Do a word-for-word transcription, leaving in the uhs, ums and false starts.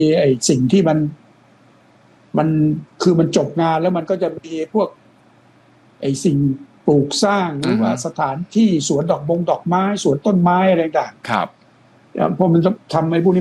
ไอ้สิ่งที่มันมันคือมันจบงานแล้วมันก็จะมีพวกไอ้สิ่งปลูกสร้างหรือว่าสถานที่สวนดอกบงดอกไม้สวนต้นไม้อะไรต่างครับพอมันทำไอ้พวกนี้